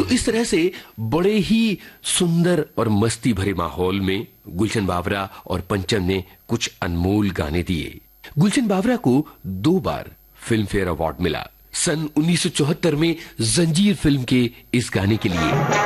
इस तरह से बड़े ही सुंदर और मस्ती भरे माहौल में गुलशन बावरा और पंचम ने कुछ अनमोल गाने दिए। गुलशन बावरा को 2 बार फिल्म फेयर अवार्ड मिला। सन 1974 में जंजीर फिल्म के इस गाने के लिए